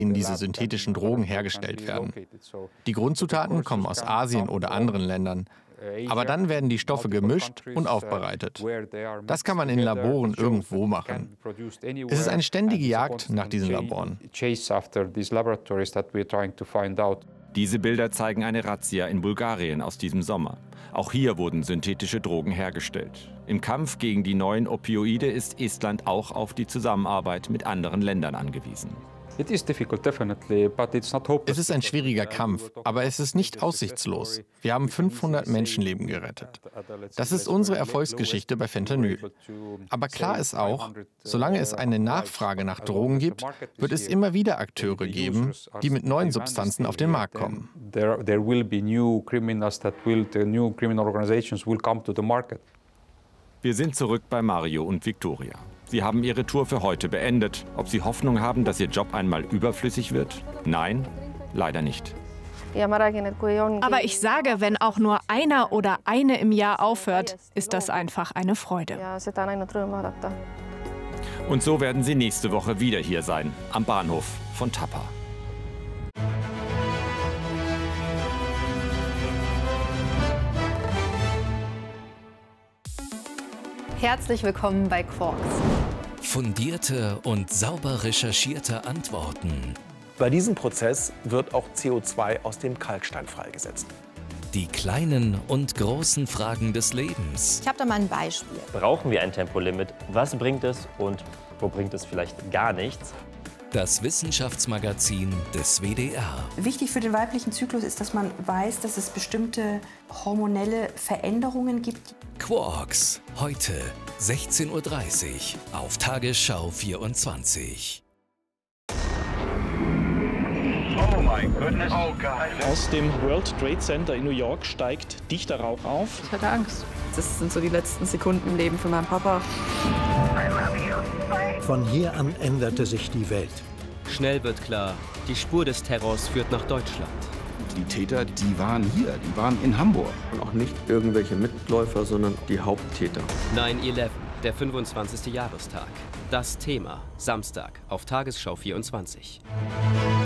in diese synthetischen Drogen hergestellt werden. Die Grundzutaten kommen aus Asien oder anderen Ländern. Aber dann werden die Stoffe gemischt und aufbereitet. Das kann man in Laboren irgendwo machen. Es ist eine ständige Jagd nach diesen Laboren. Diese Bilder zeigen eine Razzia in Bulgarien aus diesem Sommer. Auch hier wurden synthetische Drogen hergestellt. Im Kampf gegen die neuen Opioide ist Estland auch auf die Zusammenarbeit mit anderen Ländern angewiesen. Es ist ein schwieriger Kampf, aber es ist nicht aussichtslos. Wir haben 500 Menschenleben gerettet. Das ist unsere Erfolgsgeschichte bei Fentanyl. Aber klar ist auch, solange es eine Nachfrage nach Drogen gibt, wird es immer wieder Akteure geben, die mit neuen Substanzen auf den Markt kommen. Wir sind zurück bei Mario und Victoria. Sie haben ihre Tour für heute beendet. Ob sie Hoffnung haben, dass ihr Job einmal überflüssig wird? Nein, leider nicht. Aber ich sage, wenn auch nur einer oder eine im Jahr aufhört, ist das einfach eine Freude. Und so werden sie nächste Woche wieder hier sein, am Bahnhof von Tapa. Herzlich willkommen bei Quarks. Fundierte und sauber recherchierte Antworten. Bei diesem Prozess wird auch CO2 aus dem Kalkstein freigesetzt. Die kleinen und großen Fragen des Lebens. Ich habe da mal ein Beispiel. Brauchen wir ein Tempolimit? Was bringt es und wo bringt es vielleicht gar nichts? Das Wissenschaftsmagazin des WDR. Wichtig für den weiblichen Zyklus ist, dass man weiß, dass es bestimmte hormonelle Veränderungen gibt. Quarks, heute 16:30 Uhr auf Tagesschau 24. Oh mein Gott. Oh Gott. Aus dem World Trade Center in New York steigt dichter Rauch auf. Ich hatte Angst. Das sind so die letzten Sekunden im Leben von meinem Papa. Von hier an änderte sich die Welt. Schnell wird klar, die Spur des Terrors führt nach Deutschland. Die Täter, die waren hier, die waren in Hamburg. Und auch nicht irgendwelche Mitläufer, sondern die Haupttäter. 9/11, der 25. Jahrestag. Das Thema, Samstag auf Tagesschau 24.